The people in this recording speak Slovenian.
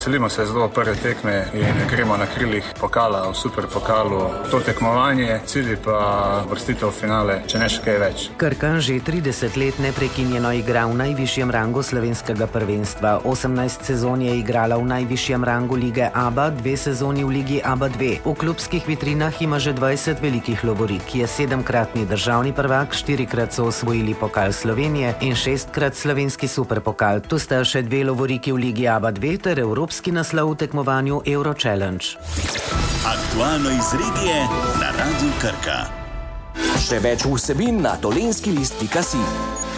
Veselimo se zelo prve tekme in gremo na krilih pokala, v super pokalu. To tekmovanje, cilj pa vrstitev v finale, če ne še kaj več. Krka že 30 let neprekinjeno igra v najvišjem rangu slovenskega prvenstva. 18 sezon je igrala v najvišjem rangu lige ABA, 2 sezoni v ligi ABA 2. V klubskih vitrinah ima že 20 velikih lovorik. Je 7-kratni državni prvak, 4-krat so osvojili pokal Slovenije in 6-krat slovenski superpokal. Tu sta še 2 lovoriki v ligi ABA 2 ter evropski naslov v tekmovanju Euro Challenge. Aktualno iz regije na Radiu Krka. Še več vsebin na dolenskilist.si.